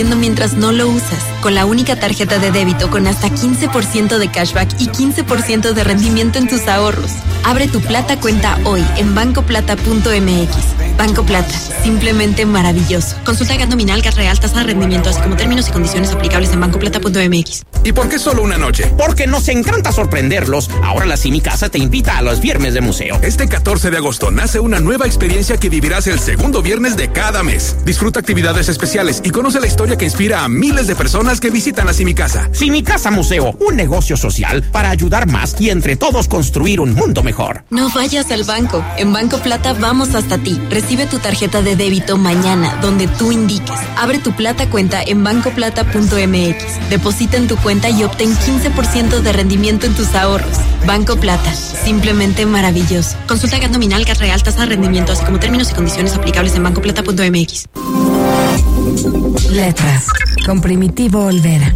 Mientras no lo usas, con la única tarjeta de débito con hasta 15% de cashback y 15% de rendimiento en tus ahorros. Abre tu Plata cuenta hoy en bancoplata.mx. Banco Plata, simplemente maravilloso. Consulta gas nominal, gas real, tasa de rendimiento, así como términos y condiciones aplicables en bancoplata.mx. ¿Y por qué solo una noche? Porque nos encanta sorprenderlos. Ahora la Simi Casa te invita a los viernes de museo. Este 14 de agosto nace una nueva experiencia que vivirás el segundo viernes de cada mes. Disfruta actividades especiales y conoce la historia que inspira a miles de personas que visitan la Simi Casa. Simi Casa Museo, un negocio social para ayudar más y entre todos construir un mundo mejor. No vayas al banco. En Banco Plata vamos hasta ti. Recibe tu tarjeta de débito mañana, donde tú indiques. Abre tu Plata cuenta en bancoplata.mx. Deposita en tu cuenta y obtén 15% de rendimiento en tus ahorros. Banco Plata, simplemente maravilloso. Consulta gas nominal, gas real, tasa de rendimiento, así como términos y condiciones aplicables en bancoplata.mx. Letras, con Primitivo Olvera.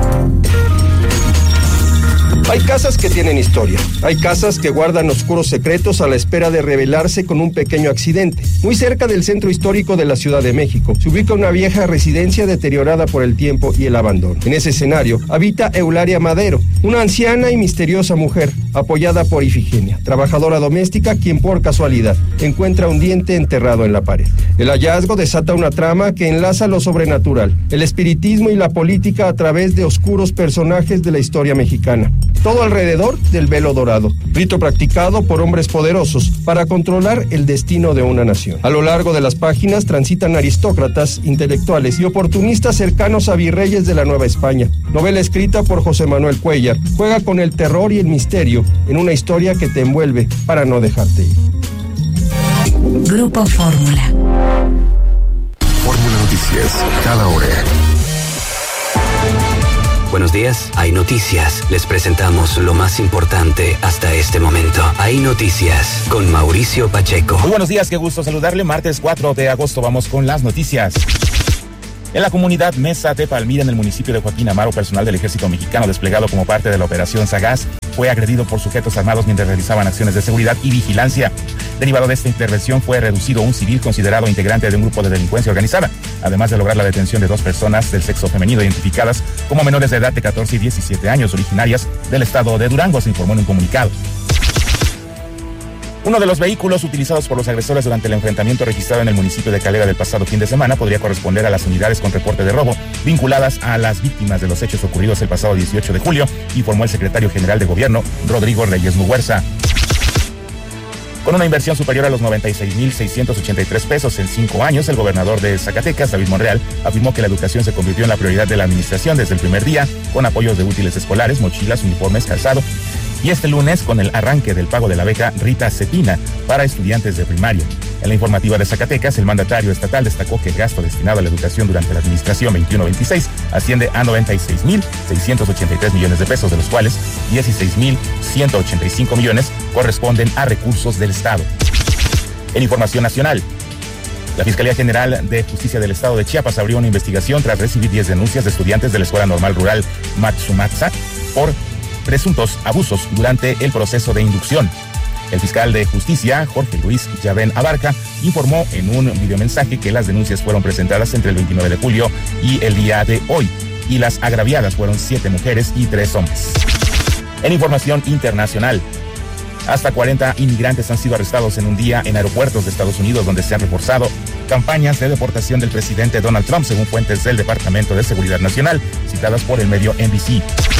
Hay casas que tienen historia, hay casas que guardan oscuros secretos a la espera de revelarse con un pequeño accidente. Muy cerca del centro histórico de la Ciudad de México, se ubica una vieja residencia deteriorada por el tiempo y el abandono. En ese escenario habita Eulalia Madero, una anciana y misteriosa mujer, apoyada por Ifigenia, trabajadora doméstica, quien por casualidad encuentra un diente enterrado en la pared. El hallazgo desata una trama que enlaza lo sobrenatural, el espiritismo y la política a través de oscuros personajes de la historia mexicana. Todo alrededor del velo dorado, rito practicado por hombres poderosos para controlar el destino de una nación. A lo largo de las páginas transitan aristócratas, intelectuales y oportunistas cercanos a virreyes de la Nueva España. Novela escrita por José Manuel Cuellar, juega con el terror y el misterio en una historia que te envuelve para no dejarte ir. Grupo Fórmula. Fórmula Noticias, cada hora. Buenos días, hay noticias. Les presentamos lo más importante hasta este momento. Hay noticias con Mauricio Pacheco. Muy buenos días, qué gusto saludarle. Martes 4 de agosto vamos con las noticias. En la comunidad Mesa de Palmira, en el municipio de Joaquín Amaro, personal del Ejército Mexicano desplegado como parte de la Operación Sagaz fue agredido por sujetos armados mientras realizaban acciones de seguridad y vigilancia. Derivado de esta intervención fue reducido un civil considerado integrante de un grupo de delincuencia organizada, además de lograr la detención de 2 personas del sexo femenino identificadas como menores de edad de 14 y 17 años, originarias del estado de Durango, se informó en un comunicado. Uno de los vehículos utilizados por los agresores durante el enfrentamiento registrado en el municipio de Calera del pasado fin de semana podría corresponder a las unidades con reporte de robo vinculadas a las víctimas de los hechos ocurridos el pasado 18 de julio, informó el secretario general de Gobierno, Rodrigo Reyes Muguerza. Con una inversión superior a los 96,683 pesos en 5 años, el gobernador de Zacatecas, David Monreal, afirmó que la educación se convirtió en la prioridad de la administración desde el primer día, con apoyos de útiles escolares, mochilas, uniformes, calzado, y este lunes con el arranque del pago de la beca Rita Cetina para estudiantes de primaria. En la informativa de Zacatecas, el mandatario estatal destacó que el gasto destinado a la educación durante la administración 21-26 asciende a 96,683 millones de pesos, de los cuales 16,185 millones corresponden a recursos del Estado. En información nacional, la Fiscalía General de Justicia del Estado de Chiapas abrió una investigación tras recibir 10 denuncias de estudiantes de la Escuela Normal Rural Matsumatsa por presuntos abusos durante el proceso de inducción. El fiscal de justicia, Jorge Luis Yavén Abarca, informó en un videomensaje que las denuncias fueron presentadas entre el 29 de julio y el día de hoy, y las agraviadas fueron 7 mujeres y 3 hombres. En información internacional, hasta 40 inmigrantes han sido arrestados en un día en aeropuertos de Estados Unidos, donde se han reforzado campañas de deportación del presidente Donald Trump, según fuentes del Departamento de Seguridad Nacional, citadas por el medio NBC.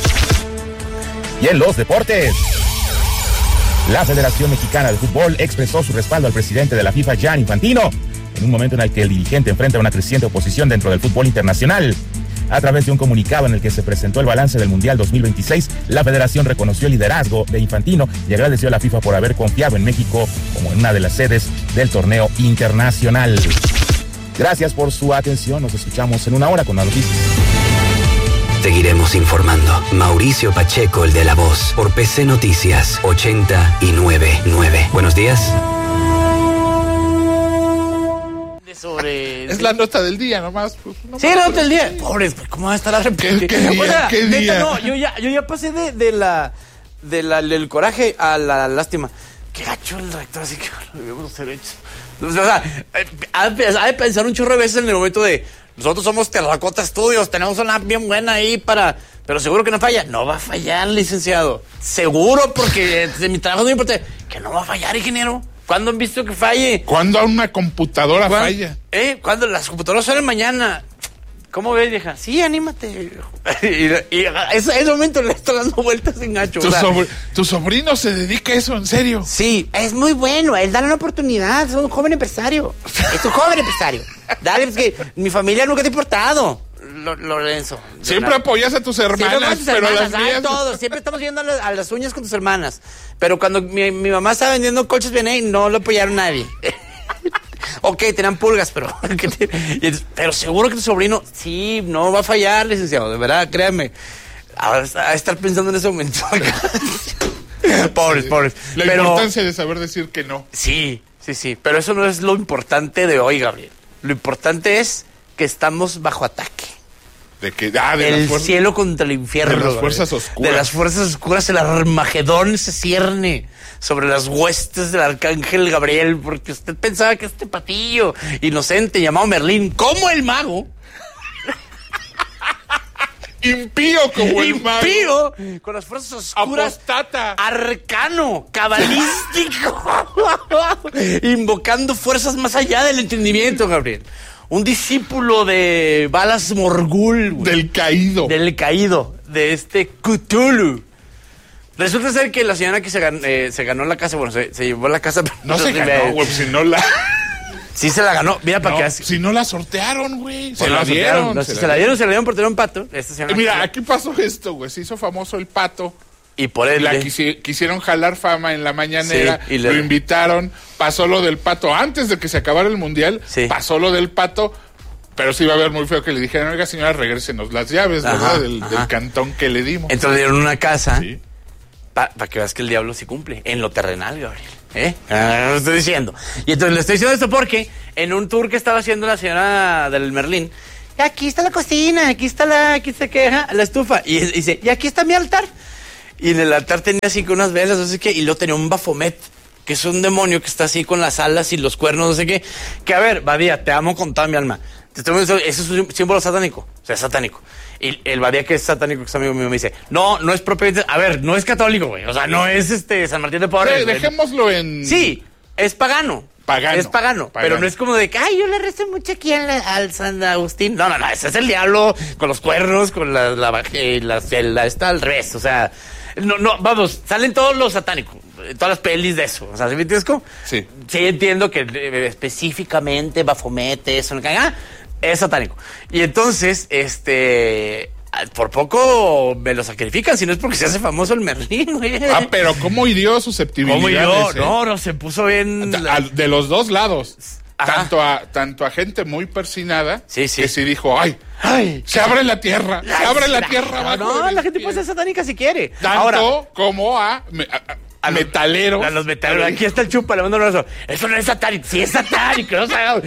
Y en los deportes, la Federación Mexicana de Fútbol expresó su respaldo al presidente de la FIFA, Gianni Infantino, en un momento en el que el dirigente enfrenta una creciente oposición dentro del fútbol internacional. A través de un comunicado en el que se presentó el balance del Mundial 2026, la federación reconoció el liderazgo de Infantino y agradeció a la FIFA por haber confiado en México como en una de las sedes del torneo internacional. Gracias por su atención, nos escuchamos en una hora con las noticias. Seguiremos informando. Mauricio Pacheco, el de La Voz, por PC Noticias 89.9. Buenos días. Es la nota del día nomás. Pues, no, sí, la nota del día. Pobres, ¿cómo va a estar la ¿Qué día? ¿Qué día? No, yo ya pasé del coraje a la lástima. Qué gacho el rector, así que lo debemos haber hecho. O sea, ha de pensar un chorro de veces en el momento de... nosotros somos Terracota Studios, tenemos una bien buena ahí pero seguro que no falla. No va a fallar, licenciado. Seguro, porque de mi trabajo no importa. Que no va a fallar, ingeniero. ¿Cuándo han visto que falle? ¿Cuándo una computadora falla? ¿Cuándo? Las computadoras salen mañana. ¿Cómo ves, vieja? Sí, anímate. y ese momento le está dando vueltas en gacho. ¿Tu sobrino se dedica a eso, en serio? Sí, es muy bueno. Él da una oportunidad. Es un joven empresario. Es un joven empresario. Dale, es que mi familia nunca te ha importado. Lorenzo. Siempre apoyas a tus hermanas, pero las mías... Todos. Siempre estamos yendo a las uñas con tus hermanas. Pero cuando mi mamá estaba vendiendo coches B&A, no lo apoyaron nadie. Ok, tenían pulgas, pero seguro que tu sobrino, sí, no va a fallar, licenciado, de verdad, créanme. Ahora a estar pensando en ese momento. Pobres. La importancia de saber decir que no. Sí, pero eso no es lo importante de hoy, Gabriel. Lo importante es que estamos bajo ataque. ¿De qué? El cielo contra el infierno. De las fuerzas oscuras. De las fuerzas oscuras, el Armagedón se cierne sobre las huestes del arcángel Gabriel, porque usted pensaba que este patillo inocente llamado Merlín, como el mago, impío como el mago, impío, con las fuerzas oscuras, apostata, arcano, cabalístico, invocando fuerzas más allá del entendimiento, Gabriel. Un discípulo de Balas Morgul, güey. Del caído, de este Cthulhu. Resulta ser que la señora que se ganó la casa, bueno, se llevó la casa. No se ganó, güey, si no la... Sí se la ganó, mira para qué. Si no la sortearon, güey. Se la dieron. Se la dieron por tener un pato. Mira, aquí pasó esto, güey. Se hizo famoso el pato. Y por él. Quisieron jalar fama en la mañanera. Sí, lo invitaron. Pasó lo del pato. Antes de que se acabara el mundial, pasó lo del pato. Pero sí iba a ver muy feo que le dijeran, oiga, señora, regrésenos las llaves, ¿verdad? Del cantón que le dimos. Entonces le dieron una casa. Sí. Para que veas que el diablo sí cumple. En lo terrenal, Gabriel. Lo estoy diciendo. Y entonces le estoy diciendo esto porque en un tour que estaba haciendo la señora del Merlín, aquí está la cocina, aquí está la estufa. Y dice, y aquí está mi altar. Y en el altar tenía así con unas velas, no sé qué, y luego tenía un Baphomet, que es un demonio que está así con las alas y los cuernos, no sé qué. Que a ver, Badía, te amo con toda mi alma. Eso es un símbolo satánico. O sea, es satánico. Y el Badía, que es satánico, que es amigo mío, me dice, no es propiamente, a ver, no es católico, güey. O sea, no es San Martín de Porres. Dejémoslo en... Sí, es pagano. Es pagano. Pero no es como de que, yo le rezo mucho aquí al San Agustín. No, ese es el diablo con los cuernos, con está al revés. O sea, no, vamos, salen todos los satánicos, todas las pelis de eso. O sea, ¿sí me entiendes cómo? Sí. Sí, entiendo que específicamente Baphomet, eso, es satánico. Y entonces, por poco me lo sacrifican, si no es porque se hace famoso el Merlín, güey. Pero ¿cómo hirió susceptibilidades? No, se puso bien... De los dos lados. Tanto a gente muy persinada, que sí dijo, ¡ay! Se abre la tierra, No, la gente puede ser satánica si quiere. Tanto como a metaleros. A los metaleros. Aquí está el chupa, le mando un abrazo. Eso no es satánico. Sí es satánico. No sabemos.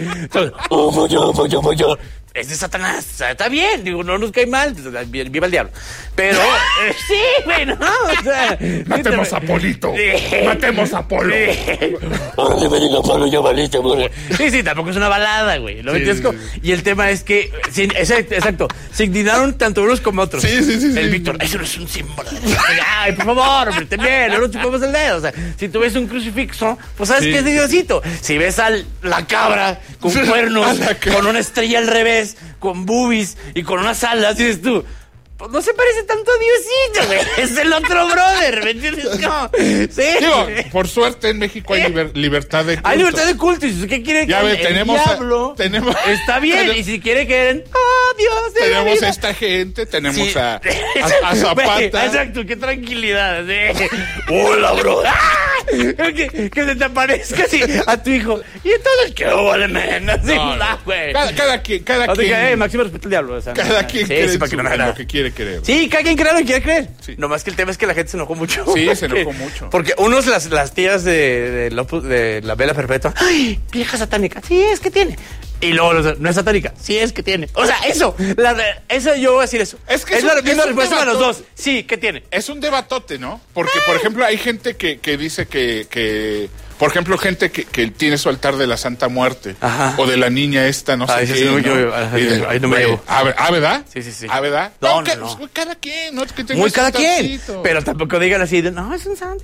Yo. Es de Satanás. Está bien. Digo, no nos cae mal. Viva el diablo. Pero, sí, bueno. O sea, matemos a Polito. Matemos a Polo. Órale, me diga Polo, yo valiste, güey. Sí, tampoco es una balada, güey. ¿Lo entiendes? Y el tema es que, exacto, se indignaron tanto unos como otros. Sí. El Víctor, eso no es un símbolo. Ay, por favor, hombre, bien, no nos chupamos el dedo. O sea, si tú ves un crucifixo, pues sabes que es de Diosito. Si ves la cabra con cuernos, con una estrella al revés, con boobies y con unas alas, dices tú, pues no se parece tanto a Diosito, güey. Es el otro brother, ¿me entiendes? No. Sí. Digo, por suerte en México hay libertad de culto. Hay libertad de culto. ¿Y qué quiere que el diablo? Está bien. Y si quiere que Dios de tenemos a esta gente, tenemos a Zapata. Exacto, qué tranquilidad. Hola, bro. Que se te aparezca así a tu hijo. Y entonces, ¿qué vale, men? Así, güey. Cada quien. Máximo respeto al diablo. Cada quien cree lo que quiere creer. Sí, cada quien cree lo que quiere creer. Sí. Nomás que el tema es que la gente se enojó mucho. Sí, se enojó mucho. Porque unos, las tías de la vela perpetua, ¡ay, vieja satánica! Sí, es que tiene. Y luego, no es satánica. Sí, es que tiene. O sea, eso yo voy a decir eso. Es la respuesta de los dos. Sí, ¿qué tiene? Es un debatote, ¿no? Porque, por ejemplo, hay gente que dice que Por ejemplo, gente que tiene su altar de la Santa Muerte. Ajá. O de la niña esta, no sé qué. Ahí no me llevo. ¿Verdad? Sí. ¿Verdad? No. Cada quien, ¿no? Que muy cada quien. Pero tampoco digan así, no, es un santo.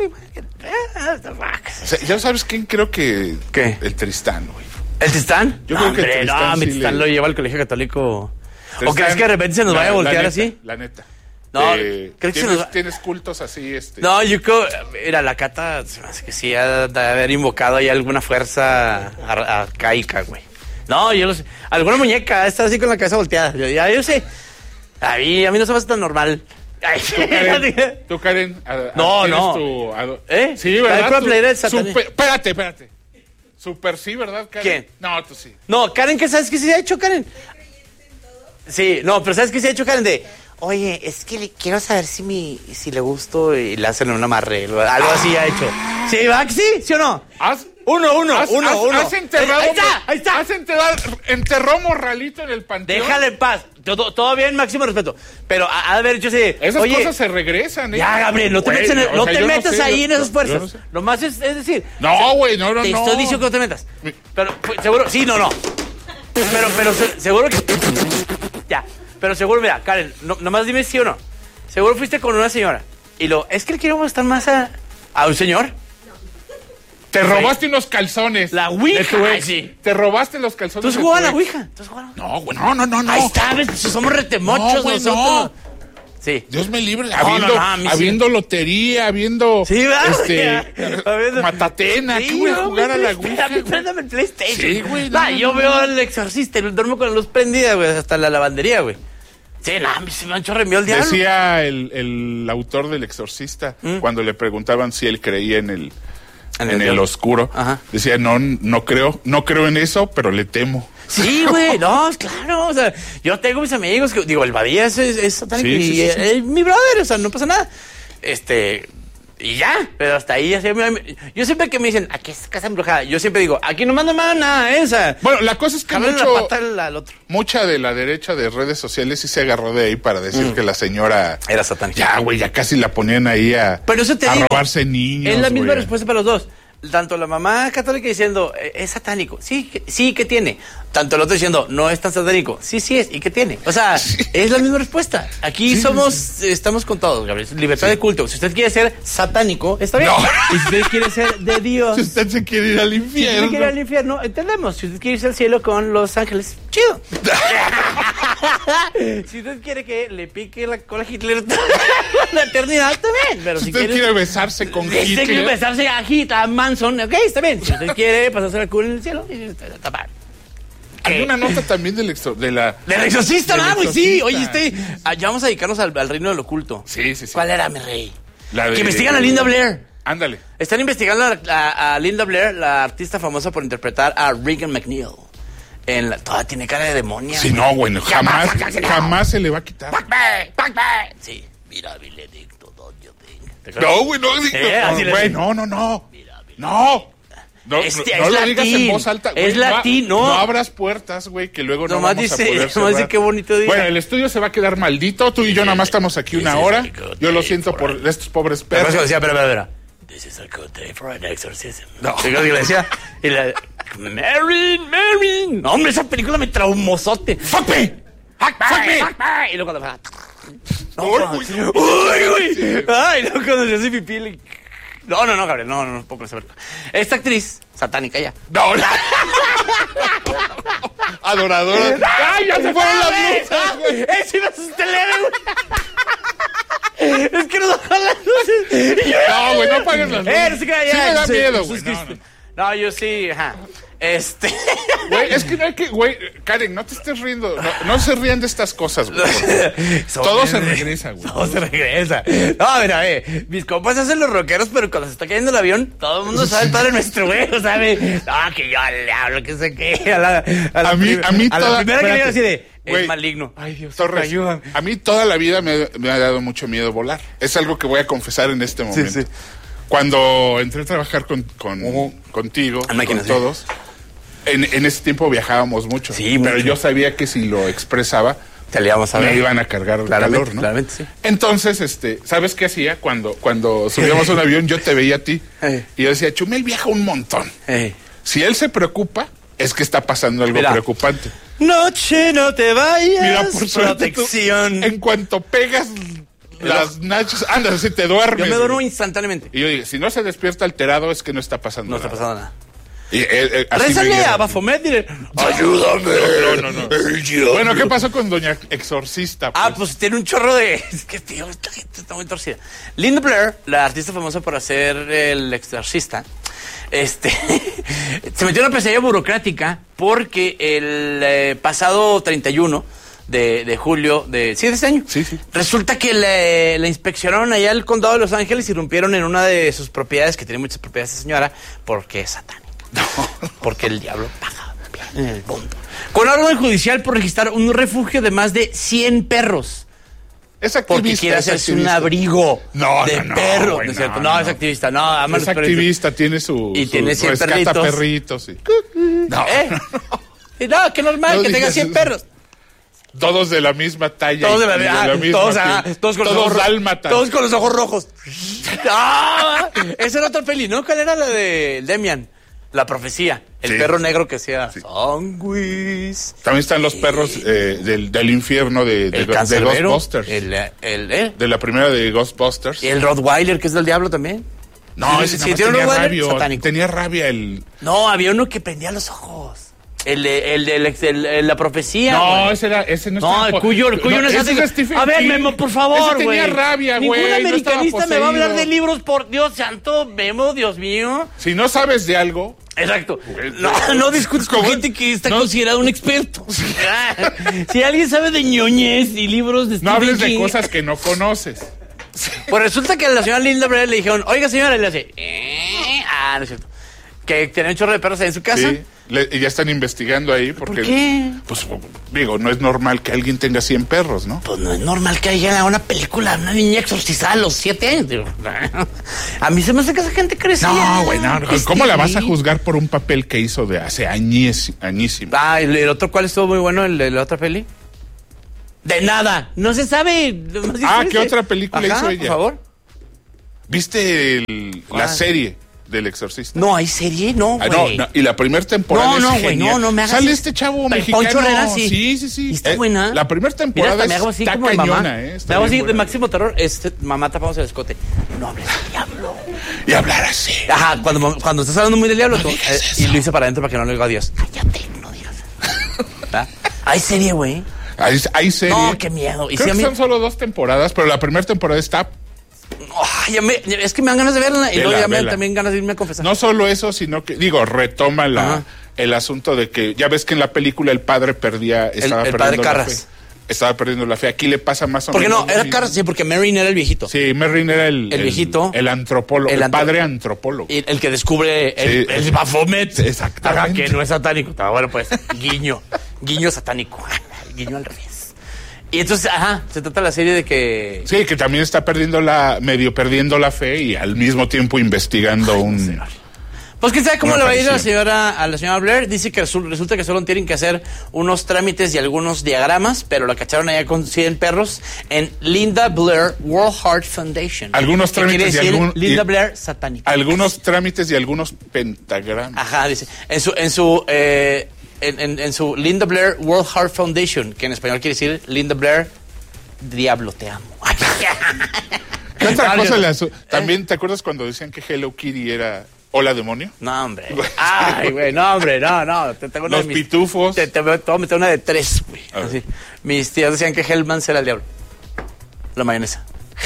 O sea, ¿ya sabes quién creo que? ¿Qué? El Tristán, güey. ¿El Tristán? Yo creo que el Tristán. Mi Tristán lo lleva al colegio católico. ¿O crees que de repente se nos vaya a voltear así? La neta. No, ¿crees que tienes cultos así? No, yo creo, mira, la Cata, se me hace que sí ha de haber invocado ahí alguna fuerza arcaica, güey. No, yo no sé. Alguna muñeca, está así con la cabeza volteada. Yo sé. A mí no se me hace tan normal. ¿Tú, Karen? No. Sí, ¿verdad? Espérate. Super sí, ¿verdad, Karen? ¿Quién? No, tú sí. No, Karen, ¿qué sabes qué se ha hecho, Karen? Sí, no, pero ¿sabes qué se ha hecho, Karen? Oye, es que quiero saber si le gusto y le hacen un amarre. Algo así ha hecho. ¿Sí, va? ¿Sí o no? Uno. Has enterrado. Ahí está. Enterró morralito en el panteón. Déjale en paz. Todo bien, máximo respeto. Pero, a ver, yo sé. Esas cosas se regresan, ¿eh? Ya, Gabriel, no te metas ahí en esas fuerzas. No sé. Nomás es decir. No, güey, no. Te estoy diciendo que no te metas. Pero, seguro. Sí, no. Pero seguro que. Ya. Pero seguro, mira, Karen, nomás dime sí o no. Seguro fuiste con una señora. Y es que le quiero gustar más a un señor. Te robaste unos calzones. La Ouija. Sí. Te robaste los calzones. ¿Tú has jugado a la Ouija? No, güey, no. Ahí está, ¿ves? Somos retemochos güey, nosotros. No. Sí. Dios me libre. Habiendo lotería, habiendo. Sí, Matatena. Sí, ¿qué voy a jugar a la Ouija? Préndame el PlayStation. Sí, güey. Yo veo El Exorcista y duermo con la luz prendida, güey, hasta la lavandería, güey. Sí, se me han chorreado el diablo. Decía el autor del Exorcista, cuando le preguntaban si él creía en el oscuro. Ajá. Decía, no creo en eso, pero le temo. Sí, güey, no, claro, o sea, yo tengo mis amigos que, el Badía es satánico y es mi brother, o sea, no pasa nada. Y ya, pero hasta ahí, yo siempre que me dicen, aquí es casa embrujada, yo siempre digo, aquí no manda nada esa. Bueno, la cosa es que la pata al otro. Mucha de la derecha de redes sociales sí se agarró de ahí para decir que la señora era satánica. Ya, güey, ya casi la ponían ahí a robarse niños. Es la misma respuesta para los dos. Tanto la mamá católica diciendo, es satánico. Sí, ¿qué tiene? Tanto el otro diciendo, no es tan satánico. Sí es, ¿y qué tiene? O sea, es la misma respuesta. Aquí estamos con todos, Gabriel. Libertad de culto. Si usted quiere ser satánico, está bien. No. Y si usted quiere ser de Dios. Si usted se quiere ir al infierno. Si usted quiere ir al infierno, entendemos. Si usted quiere irse al cielo con los ángeles, chido. Si usted quiere que le pique la cola a Hitler la eternidad, está bien. Pero si usted quiere besarse con Hitler. Si usted quiere besarse a Hitler, Manson, ok, está bien. Si usted quiere pasarse la culo en el cielo, está mal. Hay una nota también del exorcista, güey, sí. Oye, ya vamos a dedicarnos al reino del oculto. Sí. ¿Cuál era, mi rey? Que investigan a Linda Blair. Ándale. Están investigando a Linda Blair, la artista famosa por interpretar a Regan McNeil. Toda tiene cara de demonia. Sí, no, güey, jamás se le va a quitar. Sí, mira, Benedicto, don't you think? No, güey, no. No lo digas en voz alta, güey. Es latín, no abras puertas, güey, que luego no vamos a poder cerrar. Dice qué bonito día. Bueno, el estudio se va a quedar maldito. Tú y yo nada más estamos aquí una hora. Yo lo siento por estos pobres perros. Pero decía, pero. This is a good day for an exorcism. No. ¿Qué le decía? Y Marin. No, hombre, esa película me traumosote. ¡Fuck me! Y luego cuando... ¡Uy! Ay, luego cuando se hace pipí... No, Gabriel, no puedo saberlo. Esta actriz, satánica ya. No. Adoradora. ¡Ay, ya se fueron las luces, güey! ¡Eso iba a sus leve, güey! Es que no bajan las luces. No, güey, no apagues las luces. Sí me da miedo, güey. No, yo sí, ajá. Güey, es que no hay que, güey, Karen, no te estés riendo, no se rían de estas cosas, güey. Todo se regresa, güey. Todo se regresa. No, mira, mis compas hacen los rockeros, pero cuando se está cayendo el avión, todo el mundo sabe el Padre Nuestro, güey, ¿sabe? No, que yo le hablo, que sé qué. A la primera que le digo así de, es maligno. Ay, Dios, ayúdame. A mí toda la vida me ha dado mucho miedo volar. Es algo que voy a confesar en este momento. Sí. Cuando entré a trabajar contigo, con todos, en ese tiempo viajábamos mucho. Sí, pero yo sabía que si lo expresaba, Te le íbamos a ver. Me iban a cargar el calor, ¿no? Claramente, sí. Entonces, ¿sabes qué hacía? Cuando subíamos a un avión, yo te veía a ti. Y yo decía, Chumel viaja un montón. Si él se preocupa, es que está pasando algo preocupante. Noche, no te vayas. Mira, por suerte, protección. En cuanto pegas las nachos, andas así, te duermes. Yo me duermo instantáneamente. Y yo dije, si no se despierta alterado, es que no está pasando nada. No está pasando nada. Rézale a Bafomet, dile, ayúdame. No. Bueno, ¿qué pasó con Doña Exorcista? Pues? Pues tiene un chorro de... Es que, tío, esta gente está muy torcida. Linda Blair, la artista famosa por hacer El Exorcista, se metió en una pesadilla burocrática porque el pasado 31 de julio de este año, resulta que le inspeccionaron allá al condado de Los Ángeles y irrumpieron en una de sus propiedades, que tiene muchas propiedades esta señora, porque es satánica. No, porque el diablo paga en el mundo. Con orden judicial por registrar un refugio de más de 100 perros. Es activista. Porque quiere hacerse un abrigo de perros. Güey, ¿no es cierto? No, es activista. No, es activista, tiene su... Y tiene 100 perritos. Sí. No, qué normal que tenga 100 perros. Todos de la misma talla. Todos de la misma. Todos con los ojos dálmatas. Todos con los ojos rojos. Esa era otra peli, ¿no? ¿Cuál era la de Demian? La profecía. El perro negro que hacía sanguis. También están los perros del infierno de Ghostbusters. De la primera de Ghostbusters. Y el Rottweiler, que es del diablo también. No, ese tenía rabia el... No, había uno que prendía los ojos. La profecía. No, ese no estaba... No, el cuyo no es Stephen A ver, King. Memo, por favor, güey. Tenía rabia, güey. Ningún americanista me va a hablar de libros, por Dios santo, Memo, Dios mío. Si no sabes de algo... Exacto. No discutes con gente que está considerado un experto. Si alguien sabe de ñoñez y libros de Stephen King... No hables de King, cosas que no conoces. Pues resulta que a la señora Linda Blair le dijeron, oiga señora, y le hace... no es cierto. Que tenía un chorro de perros ahí en su casa. Sí, y ya están investigando ahí porque... ¿Por qué? Pues digo, no es normal que alguien tenga 100 perros, ¿no? Pues no es normal que haya una película, una niña exorcizada a los 7 años. Digo, a mí se me hace que esa gente crecía. No, güey, no. ¿Cómo la vas a juzgar por un papel que hizo de hace añísimo? ¿El otro cuál estuvo muy bueno, el de la otra peli? De nada, no se sabe. ¿Qué otra película hizo ella? Por favor. ¿Viste la serie del Exorcista? No, ¿hay serie? No, güey. No, y la primera temporada es genial. No me hagas... Sale este chavo mexicano. Poncho Herrera, sí. Sí. ¿Y está buena? La primera temporada está como cañona, me hago así de máximo terror. Mamá, tapamos el escote. No hables del diablo. Y hablar así. Ajá, cuando estás hablando muy del diablo, y lo hice para adentro para que no le oiga a Dios. Cállate, no digas. ¿Hay serie, güey? Hay serie. No, qué miedo. Creo que son solo 2 temporadas, pero la primera temporada está... es que me dan ganas de verla y luego me dan también ganas de irme a confesar. No solo eso, sino que, retoma el asunto de que, ya ves que en la película el padre estaba perdiendo padre Carras. Estaba perdiendo la fe. Aquí le pasa más o menos. Porque no, era Carras, sí, porque Merrin era el viejito. Sí, Merrin era el viejito. El antropólogo, el padre antropólogo. El que descubre el Baphomet. Exactamente. Que no es satánico. Bueno, pues, guiño satánico. Guiño al revés. Y entonces, se trata la serie de que... Sí, que también está medio perdiendo la fe y al mismo tiempo investigando un... Pues quién sabe cómo le va a ir a la señora Blair. Dice que resulta que solo tienen que hacer unos trámites y algunos diagramas, pero la cacharon allá con 100 perros en Linda Blair World Heart Foundation. Algunos trámites y algunos... Linda Blair satánica. Algunos trámites y algunos pentagramas. Ajá, dice. En su Linda Blair World Heart Foundation, que en español quiere decir Linda Blair, Diablo, te amo. ¿Qué otra cosa también te acuerdas cuando decían que Hello Kitty era hola demonio? No, hombre. Ay, güey, no, hombre, no. Tengo Los pitufos. Te voy a meter una de 3, güey. Así. Mis tías decían que Hellmans era el diablo. La mayonesa.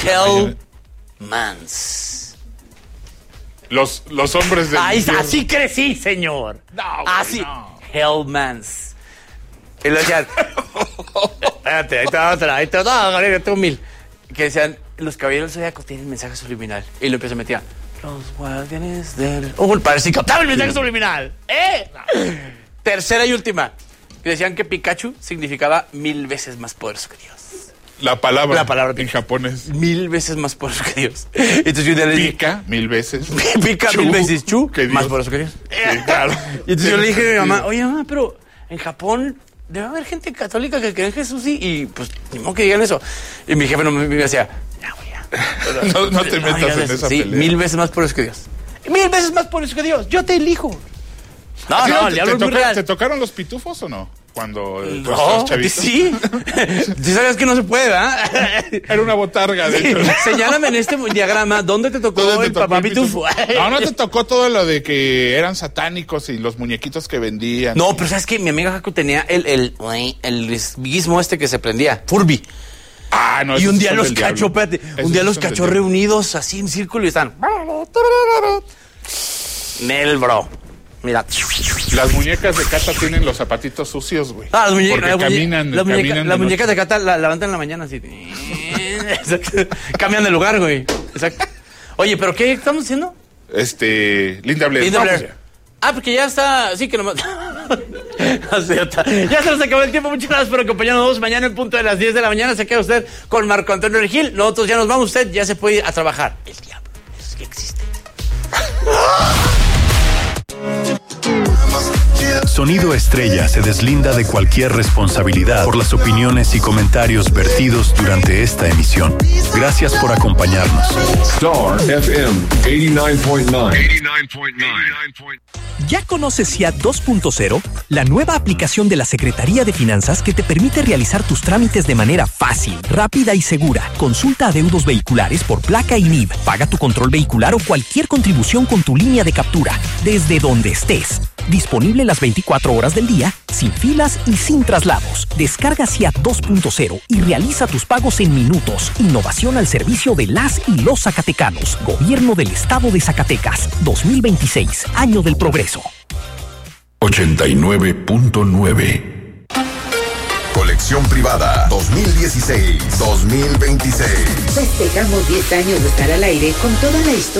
Hellmans. Los hombres de... Así crecí, señor. No, así. No. Hellmans. Y lo decían. Espérate, ahí te tengo 1000. Que decían, los caballeros del Zodiaco tienen mensaje subliminal. Y lo empieza a meter. Los guardianes del... parece incaptable el mensaje subliminal. Tercera y última. Que decían que Pikachu significaba 1000 veces más poderoso que Dios. La palabra en japonés. 1000 veces más poderoso que Dios. Entonces yo le dije, Pica 1000 veces. Pica 1000 veces. Chu, más poderoso que Dios. Sí, claro. Y entonces yo le dije a mi mamá, oye mamá, pero en Japón debe haber gente católica que cree en Jesús y pues, ni modo que digan eso. Y mi jefe me decía, ya, güey, ya. No te metas en esa pelea. 1000 veces más poderoso que Dios. 1000 veces más poderoso que Dios. Yo te elijo. No, el diablo es muy real. ¿Te tocaron los pitufos o no? Cuando no, sí. ¿Sí sabías que no se puede, ¿verdad? Era una botarga, de hecho. Señálame en este diagrama dónde te tocó el papá pitufo. No te tocó todo lo de que eran satánicos y los muñequitos que vendían. No, pero ¿sabes qué? Mi amiga Jaco tenía el guismo este que se prendía, Furby. Ah, no. Y un día los cachó, espérate, un día los cachó reunidos así en círculo y están... Nel, bro. Mira. Las muñecas de Cata tienen los zapatitos sucios, güey. Ah, las muñecas. Porque caminan. Las muñecas de Cata la levantan en la mañana así. Cambian de lugar, güey. Exacto. Oye, ¿pero qué estamos haciendo? Linda Blair. Porque ya está. Sí, que nomás. Ya se nos acabó el tiempo. Muchas gracias por acompañarnos. Mañana en punto de las 10 de la mañana se queda usted con Marco Antonio Regil. Nosotros ya nos vamos. Usted ya se puede ir a trabajar. El diablo es que existe. Sonido Estrella se deslinda de cualquier responsabilidad por las opiniones y comentarios vertidos durante esta emisión. Gracias por acompañarnos. Star FM 89.9. ¿Ya conoces SIAT 2.0? La nueva aplicación de la Secretaría de Finanzas que te permite realizar tus trámites de manera fácil, rápida y segura. Consulta adeudos vehiculares por placa y NIV. Paga tu control vehicular o cualquier contribución con tu línea de captura, desde donde estés. Disponible las 24 horas del día, sin filas y sin traslados. Descarga SIAT 2.0 y realiza tus pagos en minutos. Innovación al servicio de las y los zacatecanos. Gobierno del Estado de Zacatecas. 2026, Año del Progreso. 89.9. Colección privada 2016-2026. Festejamos 10 años de estar al aire con toda la historia.